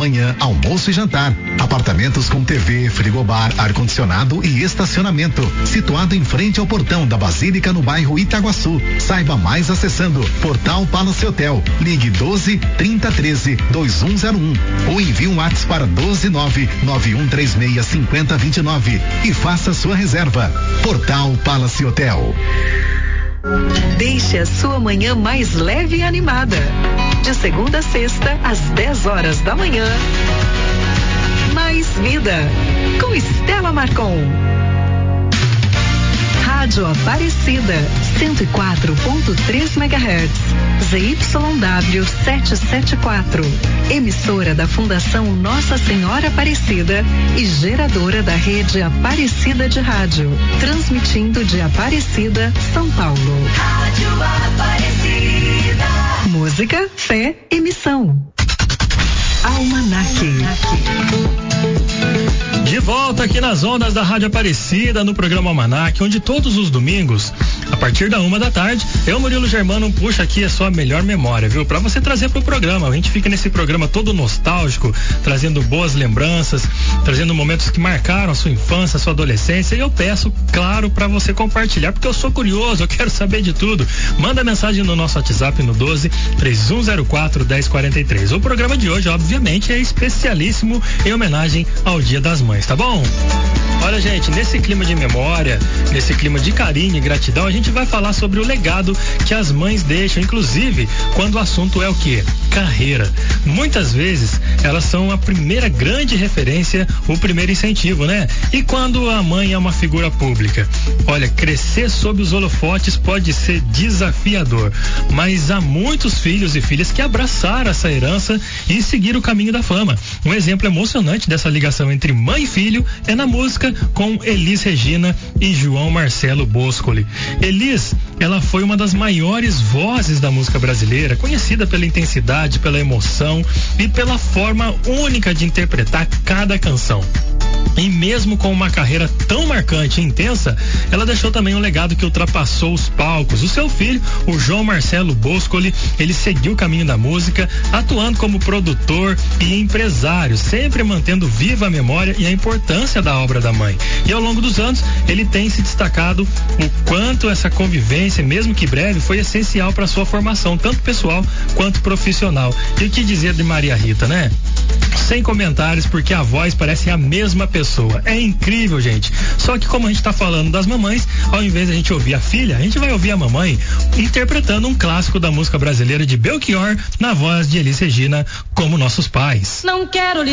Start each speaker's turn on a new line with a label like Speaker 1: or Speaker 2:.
Speaker 1: manhã, almoço e jantar. Apartamentos com TV, frigobar, ar-condicionado e estacionamento. Situado em frente ao portão da Basílica no bairro Itaguaçu. Saiba mais acessando Portal Palace Hotel. Ligue 12 30 13 2101 ou envie um WhatsApp para 129 9136 5029 e faça sua reserva. Portal Palace Hotel.
Speaker 2: Deixe a sua manhã mais leve e animada. De segunda a sexta, às 10 horas da manhã. Mais Vida, com Estela Marcon. Rádio Aparecida, 104.3 MHz. ZYW 774. Emissora da Fundação Nossa Senhora Aparecida e geradora da rede Aparecida de Rádio. Transmitindo de Aparecida, São Paulo. Rádio Aparecida. Música, fé e missão. Almanaque.
Speaker 3: De volta aqui nas ondas da Rádio Aparecida, no programa Almanaque, onde todos os domingos, a partir da 1h, eu, Murilo Germano, puxo aqui a sua melhor memória, viu? Pra você trazer pro programa. A gente fica nesse programa todo nostálgico, trazendo boas lembranças, trazendo momentos que marcaram a sua infância, a sua adolescência, e eu peço, claro, pra você compartilhar, porque eu sou curioso, eu quero saber de tudo. Manda mensagem no nosso WhatsApp no 12 3104 1043. O programa de hoje, obviamente, é especialíssimo em homenagem ao Dia das Mães, tá bom? Olha, gente, nesse clima de memória, nesse clima de carinho e gratidão, a gente vai falar sobre o legado que as mães deixam, inclusive quando o assunto é o quê? Carreira. Muitas vezes elas são a primeira grande referência, o primeiro incentivo, né? E quando a mãe é uma figura pública? Olha, crescer sob os holofotes pode ser desafiador, mas há muitos filhos e filhas que abraçaram essa herança e seguiram o caminho da fama. Um exemplo emocionante dessa ligação entre mãe e filho é na música com Elis Regina e João Marcelo Boscoli. Elis, ela foi uma das maiores vozes da música brasileira, conhecida pela intensidade, pela emoção e pela forma única de interpretar cada canção. E mesmo com uma carreira tão marcante e intensa, ela deixou também um legado que ultrapassou os palcos. O seu filho, o João Marcelo Boscoli, ele seguiu o caminho da música, atuando como produtor e empresário, sempre mantendo viva a memória e a importância da obra da mãe. E ao longo dos anos, ele tem se destacado o quanto essa convivência, mesmo que breve, foi essencial para sua formação, tanto pessoal quanto profissional. E o que dizer de Maria Rita, né? Sem comentários, porque a voz parece a mesma pessoa. É incrível, gente. Só que como a gente tá falando das mamães, ao invés de a gente ouvir a filha, a gente vai ouvir a mamãe interpretando um clássico da música brasileira de Belchior na voz de Elis Regina, Como Nossos Pais.
Speaker 4: Não quero